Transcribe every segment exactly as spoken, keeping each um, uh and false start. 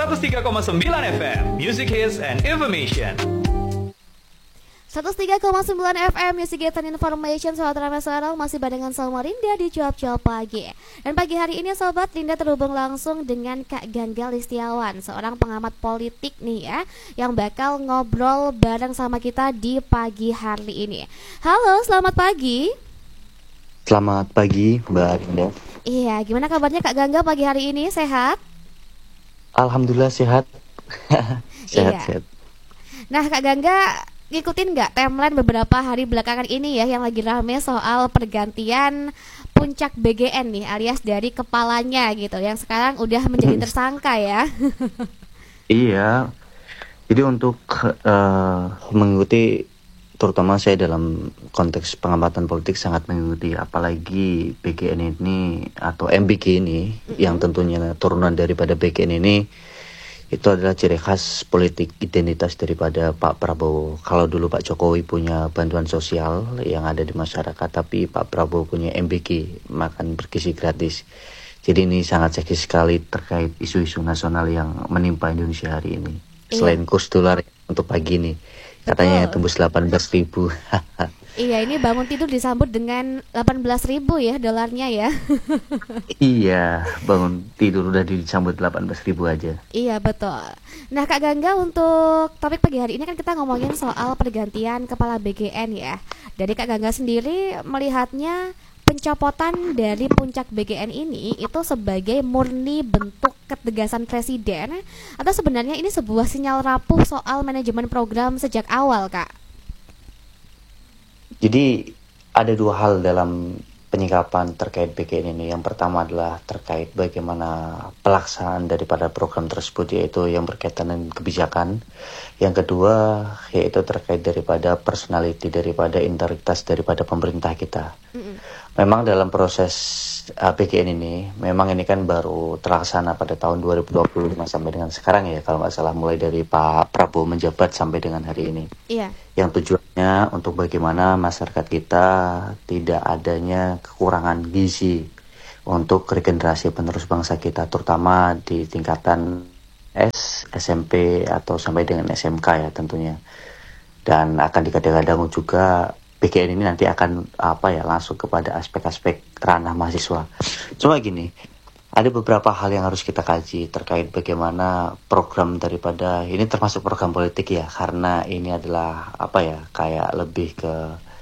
seratus tiga koma sembilan F M, Music Hits and Information. seratus tiga koma sembilan F M Music Hits and Information. Sobat Ramai Sarang masih barengan sama Linda di Cuap-Cuap Pagi. Dan pagi hari ini Sobat, Linda terhubung langsung dengan Kak Gangga Listiawan, seorang pengamat politik nih ya, yang bakal ngobrol bareng sama kita di pagi hari ini. Halo, selamat pagi. Selamat pagi Mbak Linda. Iya, gimana kabarnya Kak Gangga pagi hari ini? Sehat? Alhamdulillah sehat. Iya. Sehat-sehat. Nah Kak Gangga, ngikutin nggak timeline beberapa hari belakangan ini ya, yang lagi rame soal pergantian puncak B G N nih, alias dari kepalanya gitu, yang sekarang udah menjadi tersangka ya? Iya. Jadi untuk uh, mengikuti, terutama saya dalam konteks pengamatan politik sangat mengikuti, apalagi B G N ini atau M B G ini, mm-hmm. yang tentunya turunan daripada B G N ini, itu adalah ciri khas politik identitas daripada Pak Prabowo. Kalau dulu Pak Jokowi punya bantuan sosial yang ada di masyarakat, tapi Pak Prabowo punya M B G, makan bergizi gratis. Jadi ini sangat seksi sekali terkait isu-isu nasional yang menimpa Indonesia hari ini. Iya. Selain kurs dolar untuk pagi ini, katanya tembus delapan belas ribu. Iya, ini bangun tidur disambut dengan delapan belas ribu ya dolarnya ya. Iya, bangun tidur udah disambut delapan belas ribu aja. Iya, betul. Nah Kak Gangga, untuk topik pagi hari ini kan kita ngomongin soal pergantian kepala B G N ya. Dari Kak Gangga sendiri melihatnya pencopotan dari puncak B G N ini itu sebagai murni bentuk ketegasan presiden, atau sebenarnya ini sebuah sinyal rapuh soal manajemen program sejak awal, Kak? Jadi ada dua hal dalam penyikapan terkait B G N ini. Yang pertama adalah terkait bagaimana pelaksanaan daripada program tersebut, yaitu yang berkaitan dengan kebijakan. Yang kedua yaitu terkait daripada personality, daripada integritas daripada pemerintah kita. Mm-hmm. Memang dalam proses uh, B G N ini, memang ini kan baru terlaksana pada tahun dua ribu dua puluh lima sampai dengan sekarang ya, kalau nggak salah, mulai dari Pak Prabowo menjabat sampai dengan hari ini. Iya. Yang tujuannya untuk bagaimana masyarakat kita tidak adanya kekurangan gizi untuk regenerasi penerus bangsa kita, terutama di tingkatan S, S M P atau sampai dengan S M K ya tentunya. Dan akan dikadang-kadang juga B G N ini nanti akan apa ya langsung kepada aspek-aspek ranah mahasiswa. Cuma gini, ada beberapa hal yang harus kita kaji terkait bagaimana program daripada ini, termasuk program politik ya, karena ini adalah apa ya kayak lebih ke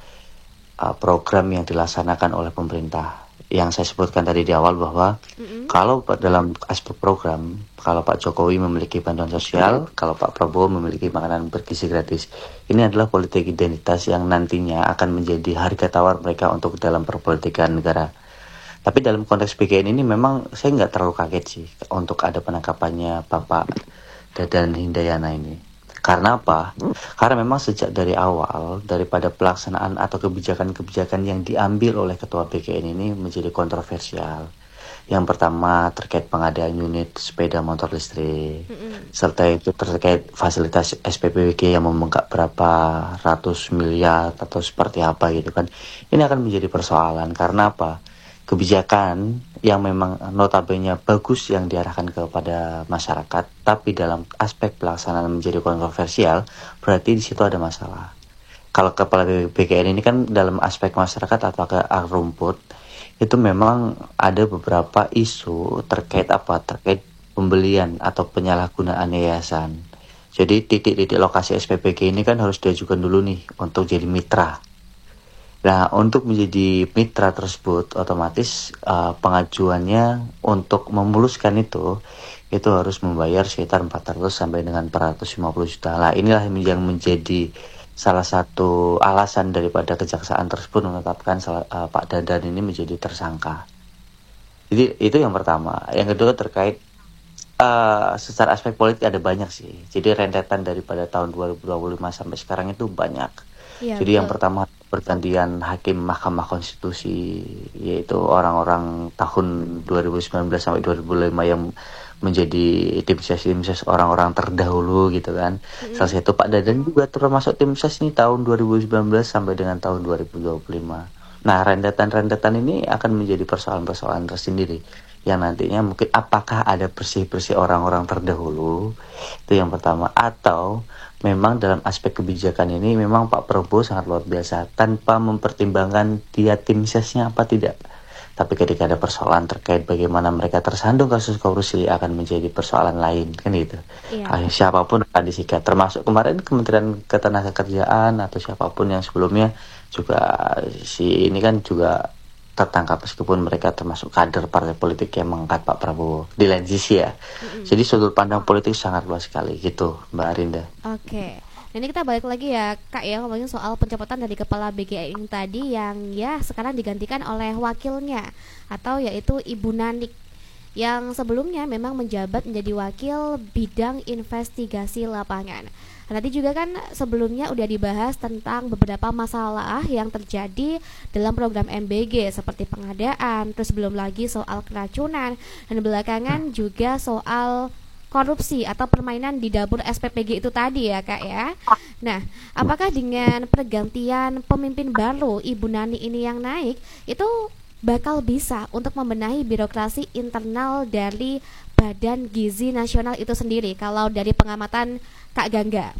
uh, program yang dilaksanakan oleh pemerintah. Yang saya sebutkan tadi di awal bahwa mm-hmm. kalau dalam aspek program, kalau Pak Jokowi memiliki bantuan sosial, mm-hmm. kalau Pak Prabowo memiliki makanan bergizi gratis, ini adalah politik identitas yang nantinya akan menjadi harga tawar mereka untuk dalam perpolitikan negara. Tapi dalam konteks B G N ini memang saya nggak terlalu kaget sih untuk ada penangkapannya Bapak Dadan Hindayana ini. Karena apa? Karena memang sejak dari awal daripada pelaksanaan atau kebijakan-kebijakan yang diambil oleh Ketua B G N ini menjadi kontroversial. Yang pertama terkait pengadaan unit sepeda motor listrik, mm-hmm. serta itu terkait fasilitas S P P B G yang membengkak berapa ratus miliar atau seperti apa gitu kan. Ini akan menjadi persoalan karena apa? Kebijakan yang memang notabene bagus yang diarahkan kepada masyarakat, tapi dalam aspek pelaksanaan menjadi kontroversial, berarti di situ ada masalah. Kalau kepala B G N ini kan dalam aspek masyarakat atau ke akar rumput, itu memang ada beberapa isu terkait apa? Terkait pembelian atau penyalahgunaan yayasan. Jadi titik-titik lokasi S P P G ini kan harus diajukan dulu nih untuk jadi mitra. Nah, untuk menjadi mitra tersebut, otomatis uh, pengajuannya untuk memuluskan itu, itu harus membayar sekitar empat ratus sampai dengan empat ratus lima puluh juta. Lah, inilah yang menjadi salah satu alasan daripada kejaksaan tersebut menetapkan salah, uh, Pak Dadan ini menjadi tersangka. Jadi itu yang pertama. Yang kedua terkait uh, secara aspek politik ada banyak sih. Jadi rentetan daripada tahun dua ribu dua puluh lima sampai sekarang itu banyak. Ya, jadi betul. Yang pertama pergantian hakim Mahkamah Konstitusi, yaitu orang-orang tahun dua ribu sembilan belas sampai dua ribu lima yang menjadi tim ses tim ses orang-orang terdahulu gitu kan. Mm-hmm. Salah satu Pak Dadan juga termasuk tim ses ini tahun dua ribu sembilan belas sampai dengan tahun dua ribu dua puluh lima. Nah, rentetan-rentetan ini akan menjadi persoalan-persoalan tersendiri. yang nantinya mungkin apakah ada bersih-bersih orang-orang terdahulu, itu yang pertama, atau memang dalam aspek kebijakan ini memang Pak Prabowo sangat luar biasa tanpa mempertimbangkan dia tim sesnya apa tidak. Tapi ketika ada persoalan terkait bagaimana mereka tersandung kasus korupsi akan menjadi persoalan lain, kan gitu. Iya. Ah, siapapun akan disikat, termasuk kemarin Kementerian Ketenagakerjaan atau siapapun yang sebelumnya juga, si ini kan juga tertangkap meskipun mereka termasuk kader partai politik yang mengangkat Pak Prabowo di lain sisi ya. Mm-mm. Jadi sudut pandang politik sangat luas sekali gitu Mbak Arinda. Oke. Nah, ini kita balik lagi ya Kak ya, ngomongin soal pencopotan dari kepala B G N tadi yang ya sekarang digantikan oleh wakilnya atau yaitu Ibu Nanik yang sebelumnya memang menjabat menjadi wakil bidang investigasi lapangan. Nah, tadi juga kan sebelumnya udah dibahas tentang beberapa masalah yang terjadi dalam program M B G seperti pengadaan, terus belum lagi soal keracunan, dan belakangan juga soal korupsi atau permainan di dapur S P P G itu tadi ya Kak ya. Nah, apakah dengan pergantian pemimpin baru Ibu Nani ini yang naik itu bakal bisa untuk membenahi birokrasi internal dari Badan Gizi Nasional itu sendiri kalau dari pengamatan Kak Gangga?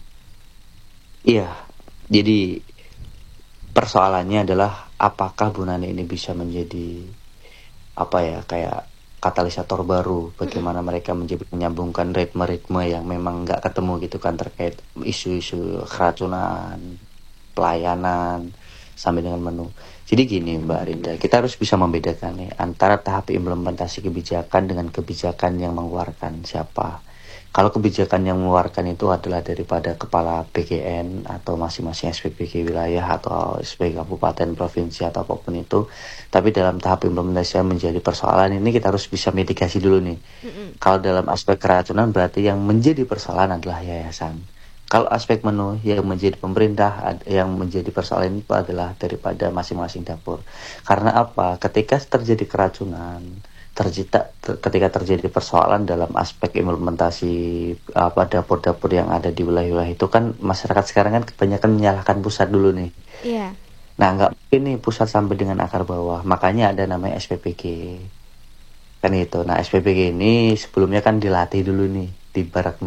Iya, jadi persoalannya adalah apakah Bu Nani ini bisa menjadi apa ya, kayak katalisator baru bagaimana mereka menjadi menyambungkan ritme-ritme yang memang nggak ketemu gitu kan terkait isu-isu keracunan, pelayanan sampai dengan menu. Jadi gini Mbak Arinda, kita harus bisa membedakan nih antara tahap implementasi kebijakan dengan kebijakan yang mengeluarkan siapa. Kalau kebijakan yang mengeluarkan itu adalah daripada kepala B G N atau masing-masing S P P G wilayah atau S P P kabupaten, provinsi atau apapun itu. Tapi dalam tahap implementasi menjadi persoalan ini kita harus bisa mitigasi dulu nih. Mm-mm. Kalau dalam aspek keracunan berarti yang menjadi persoalan adalah yayasan. Kalau aspek menu yang menjadi pemerintah, yang menjadi persoalan itu adalah daripada masing-masing dapur. Karena apa? Ketika terjadi keracunan, tercipta ter, ketika terjadi persoalan dalam aspek implementasi apa dapur-dapur yang ada di wilayah-wilayah itu kan masyarakat sekarang kan kebanyakan menyalahkan pusat dulu nih. Iya. Nah nggak mungkin nih pusat sampai dengan akar bawah, makanya ada namanya S P P G kan itu. Nah S P P G ini sebelumnya kan dilatih dulu nih di barak